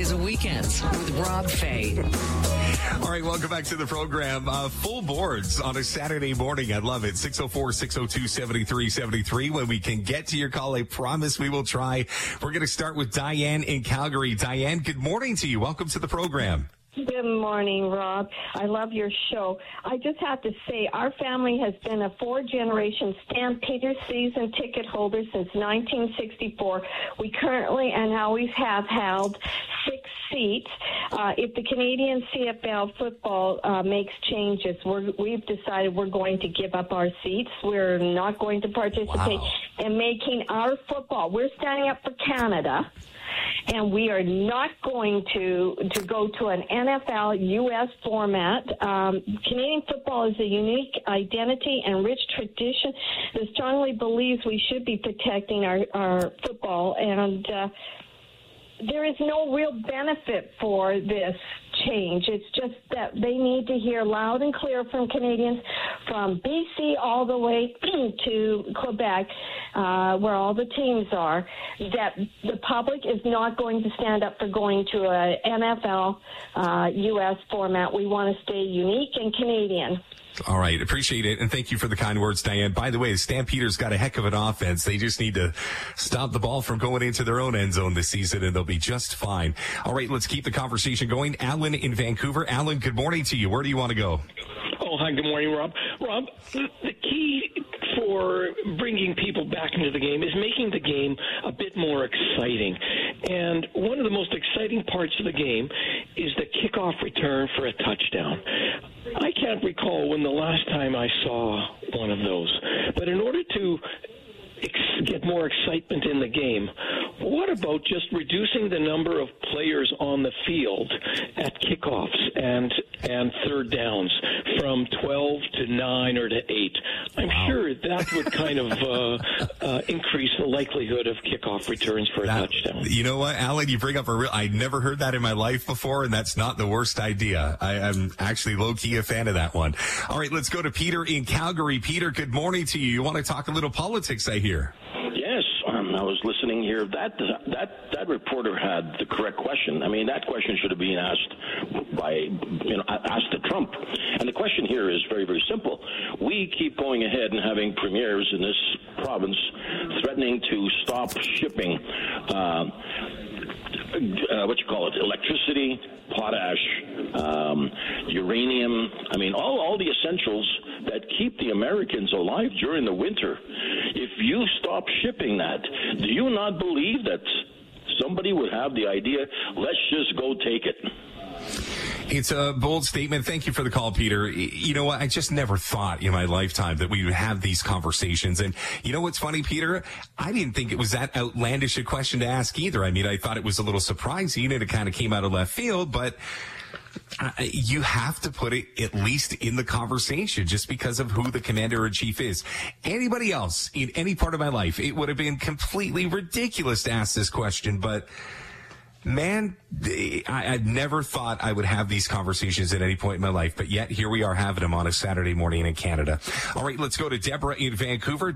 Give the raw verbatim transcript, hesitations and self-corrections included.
Weekdays and weekends with Rob Fay. All right, welcome back to the program. Uh, full boards on a Saturday morning. I love it. six oh four, six oh two, seven three seven three. When we can get to your call, I promise we will try. We're going to start with Diane in Calgary. Diane, good morning to you. Welcome to the program. Good morning, Rob. I love your show. I just have to say, our family has been a four-generation Stampeders season ticket holder since nineteen sixty-four. We currently and always have held six seats. Uh, if the Canadian C F L football uh, makes changes, we're, we've decided we're going to give up our seats. We're not going to participate Wow. in making our football. We're standing up for Canada. And we are not going to to go to an N F L U S format. Um, Canadian football is a unique identity and rich tradition that strongly believes we should be protecting our, our football. And uh, there is no real benefit for this change. It's just that they need to hear loud and clear from Canadians from B C all the way to Quebec, uh, where all the teams are, that the public is not going to stand up for going to a N F L uh, U S format. We want to stay unique and Canadian. All right. Appreciate it. And thank you for the kind words, Diane. By the way, the Stampeders got a heck of an offense. They just need to stop the ball from going into their own end zone this season, and they'll be just fine. All right. Let's keep the conversation going. Alan in Vancouver. Alan, good morning to you. Where do you want to go? Oh, hi. Good morning, Rob. Rob, the key for bringing people back into the game is making the game a bit more exciting. And one of the most exciting parts of the game is the kickoff return for a touchdown. I can't recall when the last time I saw one of those. But in order to ex- get more excitement in the game, what about just reducing the number of players on the field at kickoffs and and third downs from twelve to nine or to eight? I'm Wow. sure that would kind of uh, uh, increase the likelihood of kickoff returns for a That- touchdown. You know what, Alan? You bring up a real. I never heard that in my life before, and that's not the worst idea. I, I'm actually low key a fan of that one. All right, let's go to Peter in Calgary. Peter, good morning to you. You want to talk a little politics, I hear. Yes, um, I was listening here. That that that reporter had the correct question. I mean, that question should have been asked by you know asked to Trump. And the question here is very very simple. We keep going ahead and having premiers in this province threatening to stop shipping. Uh, Uh, what you call it, electricity, potash, um, uranium, I mean, all, all the essentials that keep the Americans alive during the winter. If you stop shipping that, do you not believe that somebody would have the idea, let's just go take it? It's a bold statement. Thank you for the call, Peter. You know what? I just never thought in my lifetime that we would have these conversations. And you know what's funny, Peter? I didn't think it was that outlandish a question to ask either. I mean, I thought it was a little surprising and it kind of came out of left field, but uh, you have to put it at least in the conversation just because of who the commander-in-chief is. Anybody else in any part of my life, it would have been completely ridiculous to ask this question, but man, I, I've never thought I would have these conversations at any point in my life, but yet here we are having them on a Saturday morning in Canada. All right, let's go to Deborah in Vancouver.